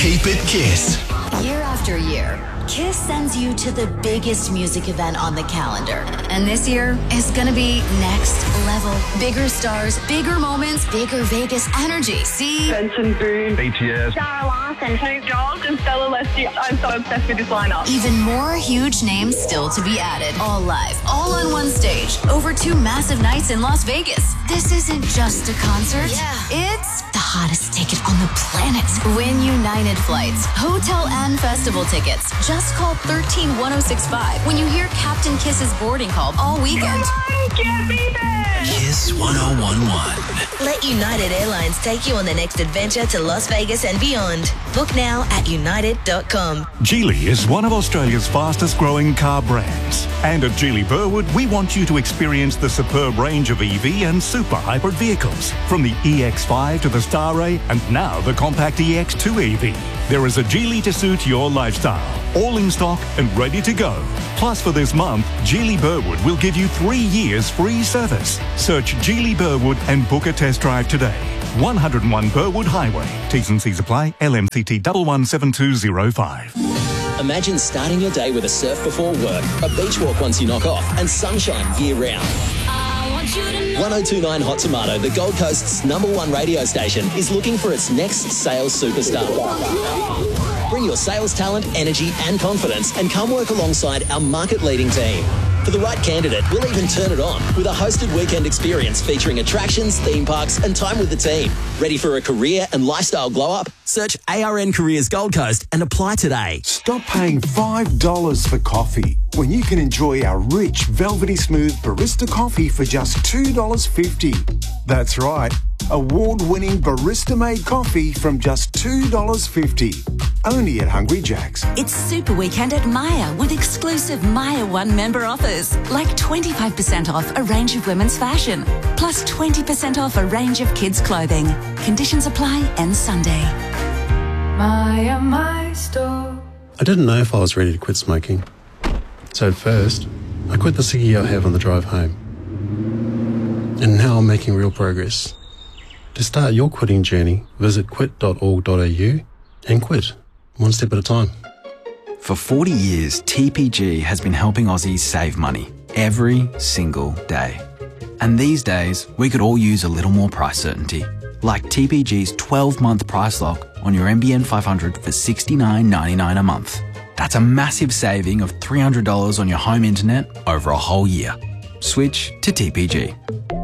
Keep it Kiss. Year after year, Kiss sends you to the biggest music event on the calendar. And this year is gonna be next level. Bigger stars, bigger moments, bigger Vegas energy. See? Benson Boone, BTS, Sarah Larson, Snoop Dogg, and Stella Leslie. I'm so obsessed with this lineup. Even more huge names still to be added. All live, all on one stage. Over 2 massive nights in Las Vegas. This isn't just a concert. Yeah. It's the hottest ticket on the planet. Win United flights, hotel and festival tickets. Just call 131065 when you hear Captain Kiss's boarding call all weekend. Can't be there. Kiss 1011. Let United Airlines take you on the next adventure to Las Vegas and beyond. Book now at united.com. Geely is one of Australia's fastest growing car brands. And at Geely Burwood, we want you to experience the superb range of EV and super hybrid vehicles. From the EX5 to the Starray and now the compact EX2 EV. There is a Geely to suit your lifestyle. All in stock and ready to go. Plus for this month, Geely Burwood will give you 3 years free service. Search Geely Burwood and book a test drive today. 101 Burwood Highway. T's and C's apply. LMCT 117205. Imagine starting your day with a surf before work, a beach walk once you knock off, and sunshine year round. 1029 Hot Tomato, the Gold Coast's #1 radio station, is looking for its next sales superstar. Bring your sales talent, energy and confidence and come work alongside our market-leading team. For the right candidate, we'll even turn it on with a hosted weekend experience featuring attractions, theme parks and time with the team. Ready for a career and lifestyle glow-up? Search ARN Careers Gold Coast and apply today. Stop paying $5 for coffee when you can enjoy our rich, velvety smooth barista coffee for just $2.50. That's right, award-winning barista-made coffee from just $2.50. Only at Hungry Jack's. It's Super Weekend at Myer with exclusive Myer One member offers, like 25% off a range of women's fashion, plus 20% off a range of kids' clothing. Conditions apply end Sunday. Myer, my store. I didn't know if I was ready to quit smoking. So at first, I quit the ciggy I have on the drive home. And now I'm making real progress. To start your quitting journey, visit quit.org.au and quit, one step at a time. For 40 years, TPG has been helping Aussies save money every single day. And these days, we could all use a little more price certainty, like TPG's 12-month price lock on your NBN 500 for $69.99 a month. That's a massive saving of $300 on your home internet over a whole year. Switch to TPG.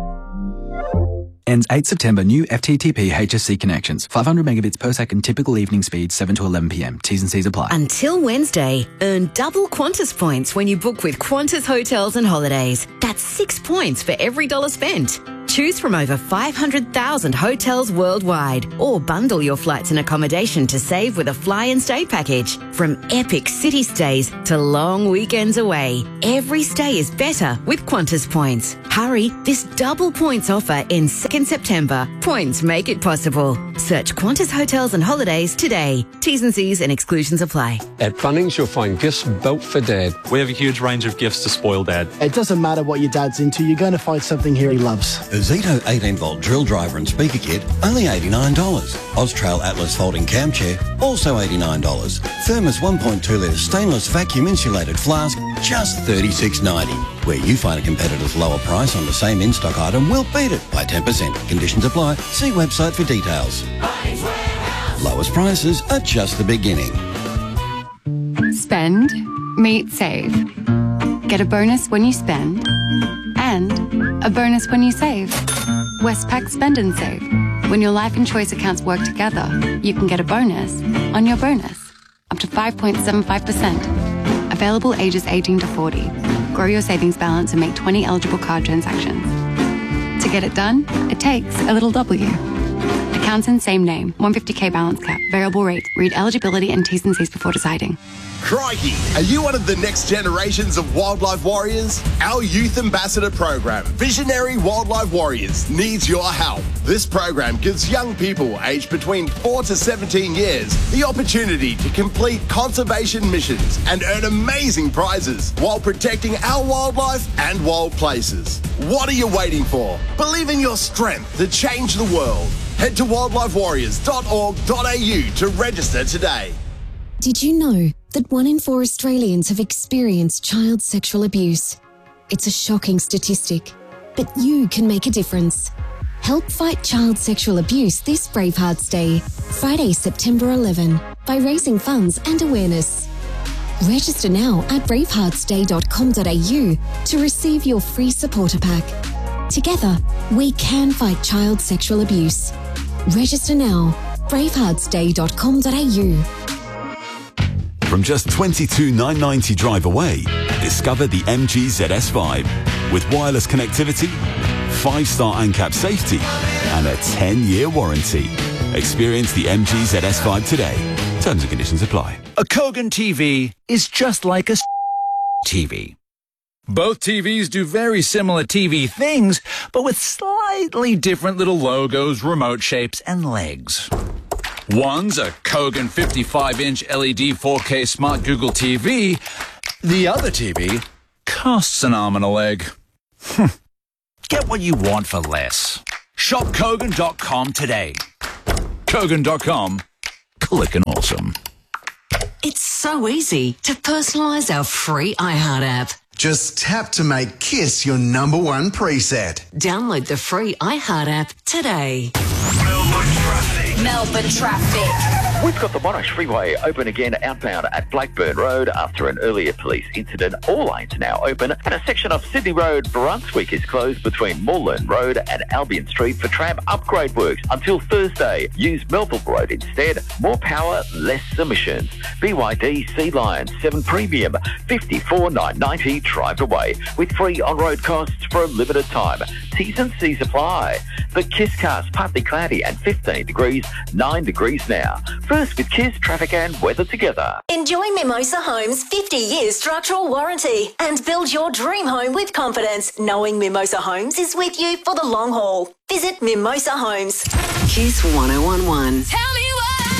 Ends 8 September. New FTTP HSC connections. 500 megabits per second. Typical evening speed 7 to 11 p.m. T's and C's apply. Until Wednesday, earn double Qantas points when you book with Qantas Hotels and Holidays. That's 6 points for every $1 spent. Choose from over 500,000 hotels worldwide or bundle your flights and accommodation to save with a fly and stay package. From epic city stays to long weekends away, every stay is better with Qantas points. Hurry, this double points offer ends 2nd September. Points make it possible. Search Qantas Hotels and Holidays today. T's and C's and exclusions apply. At Bunnings, you'll find gifts built for Dad. We have a huge range of gifts to spoil Dad. It doesn't matter what your dad's into, you're going to find something here he loves. A Zito 18-volt drill driver and speaker kit, only $89. Austrail Atlas folding cam chair, also $89. Thermos 1.2-litre stainless vacuum insulated flask, just $36.90. Where you find a competitor's lower price on the same in-stock item, we'll beat it by 10%. Conditions apply. See website for details. Lowest prices are just the beginning. Spend, meet, save. Get a bonus when you spend and a bonus when you save. Westpac Spend and Save. When your life and choice accounts work together, you can get a bonus on your bonus, up to 5.75%. Available ages 18 to 40. Grow your savings balance and make 20 eligible card transactions. To get it done, it takes a little W. Accounts in same name, 150k balance cap, variable rate. Read eligibility and T's and C's before deciding. Crikey! Are you one of the next generations of wildlife warriors? Our youth ambassador program, Visionary Wildlife Warriors, needs your help. This program gives young people aged between 4 to 17 years the opportunity to complete conservation missions and earn amazing prizes while protecting our wildlife and wild places. What are you waiting for? Believe in your strength to change the world. Head to wildlifewarriors.org.au to register today. Did you know that 1 in 4 Australians have experienced child sexual abuse? It's a shocking statistic, but you can make a difference. Help fight child sexual abuse this Bravehearts Day, Friday, September 11, by raising funds and awareness. Register now at braveheartsday.com.au to receive your free supporter pack. Together, we can fight child sexual abuse. Register now, braveheartsday.com.au. From just $22,990 drive away, discover the MG ZS5 with wireless connectivity, 5-star ANCAP safety, and a 10-year warranty. Experience the MG ZS5 today. Terms and conditions apply. A Kogan TV is just like a TV. Both TVs do very similar TV things, but with slightly different little logos, remote shapes, and legs. One's a Kogan 55-inch LED 4K Smart Google TV. The other TV costs an arm and a leg. Get what you want for less. Shop Kogan.com today. Kogan.com. Click and awesome. It's so easy to personalise our free iHeart app. Just tap to make KISS your #1 preset. Download the free iHeart app today. Melbourne traffic. We've got the Monash Freeway open again outbound at Blackburn Road after an earlier police incident. All lanes are now open, and a section of Sydney Road, Brunswick, is closed between Moreland Road and Albion Street for tram upgrade works until Thursday. Use Melville Road instead. More power, less emissions. BYD Sea Lion 7 Premium, $54,990 drive away with free on-road costs for a limited time. T's and C's apply. The KISS cast partly cloudy and 15 degrees, 9 degrees now. First with KISS, traffic and weather together. Enjoy Mimosa Homes' 50-year structural warranty and build your dream home with confidence, knowing Mimosa Homes is with you for the long haul. Visit Mimosa Homes. KISS 1011. Tell me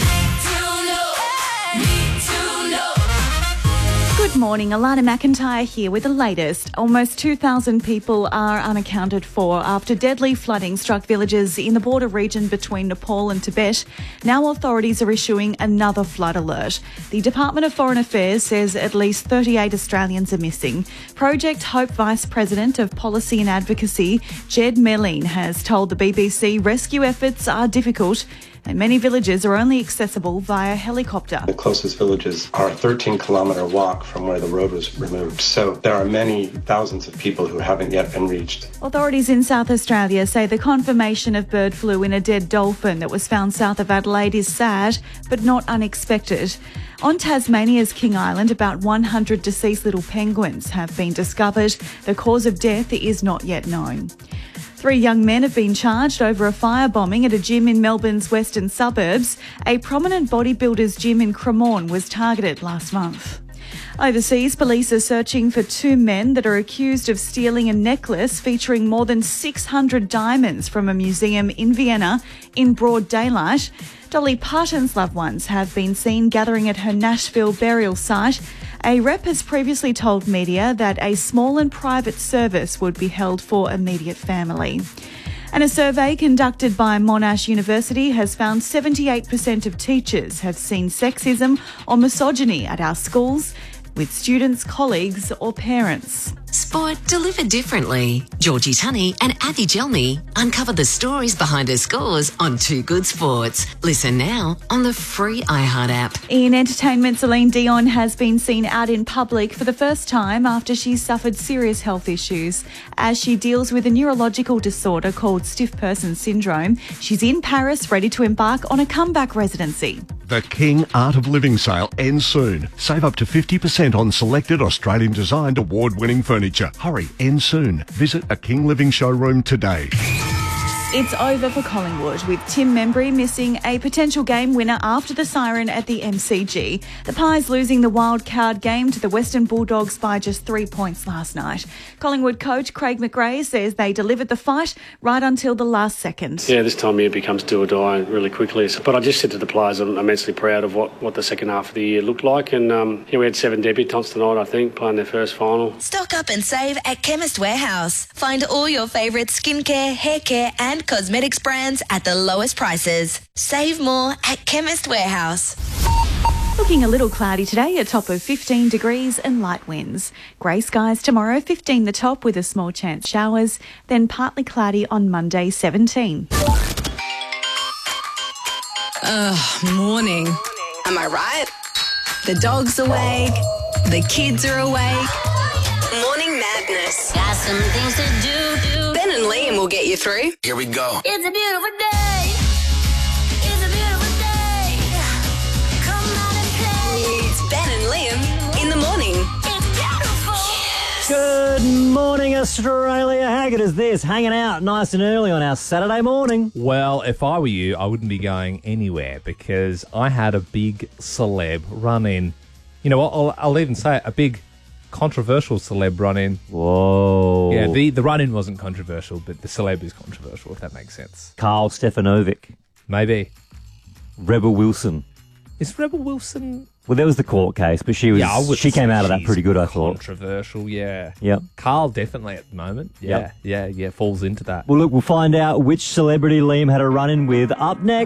Good morning, Alana McIntyre here with the latest. Almost 2,000 people are unaccounted for after deadly flooding struck villages in the border region between Nepal and Tibet. Now authorities are issuing another flood alert. The Department of Foreign Affairs says at least 38 Australians are missing. Project Hope Vice President of Policy and Advocacy, Jed Merlin, has told the BBC rescue efforts are difficult and many villages are only accessible via helicopter. The closest villages are a 13-kilometre walk from where the road was removed, so there are many thousands of people who haven't yet been reached. Authorities in South Australia say the confirmation of bird flu in a dead dolphin that was found south of Adelaide is sad, but not unexpected. On Tasmania's King Island, about 100 deceased little penguins have been discovered. The cause of death is not yet known. 3 young men have been charged over a firebombing at a gym in Melbourne's western suburbs. A prominent bodybuilders gym in Cremorne was targeted last month. Overseas, police are searching for 2 men that are accused of stealing a necklace featuring more than 600 diamonds from a museum in Vienna in broad daylight. Dolly Parton's loved ones have been seen gathering at her Nashville burial site. A rep has previously told media that a small and private service would be held for immediate family. And a survey conducted by Monash University has found 78% of teachers have seen sexism or misogyny at our schools, with students, colleagues or parents. Sport delivered differently. Georgie Tunney and Abby Gelney uncover the stories behind her scores on Too Good Sports. Listen now on the free iHeart app. In entertainment, Celine Dion has been seen out in public for the first time after she suffered serious health issues. As she deals with a neurological disorder called stiff person syndrome, she's in Paris ready to embark on a comeback residency. The King Art of Living sale ends soon. Save up to 50% on selected Australian-designed award-winning furniture. Hurry, ends soon. Visit a King Living showroom today. It's over for Collingwood, with Tim Membry missing a potential game winner after the siren at the MCG. The Pies losing the wild card game to the Western Bulldogs by just 3 points last night. Collingwood coach Craig McRae says they delivered the fight right until the last second. Yeah, this time of year becomes do or die really quickly. But I just said to the players I'm immensely proud of what the second half of the year looked like. And we had 7 debutants tonight, I think, playing their first final. Stock up and save at Chemist Warehouse. Find all your favourite skincare, hair care and and cosmetics brands at the lowest prices. Save more at Chemist Warehouse. Looking a little cloudy today, a top of 15 degrees and light winds. Grey skies tomorrow, 15 the top with a small chance showers, then partly cloudy on Monday, 17. Morning. Am I right? The dog's awake. The kids are awake. Morning madness. Got some things to do. Ben and Liam will get you through. Here we go. It's a beautiful day. It's a beautiful day. Come out and play. It's Ben and Liam in the morning. It's beautiful. Yes. Good morning, Australia. How good is this? Hanging out nice and early on our Saturday morning. Well, if I were you, I wouldn't be going anywhere because I had a big celeb run in. You know what? I'll even say it, a big controversial celeb run in. Whoa. Yeah, the run in wasn't controversial, but the celeb is controversial, if that makes sense. Carl Stefanovic. Maybe. Rebel Wilson. Is Rebel Wilson... Well, there was the court case, but she came out of that pretty good, I thought. Controversial, yeah. Yep. Carl definitely at the moment. Yeah, Yep. yeah, falls into that. Well, look, we'll find out which celebrity Liam had a run-in with up next.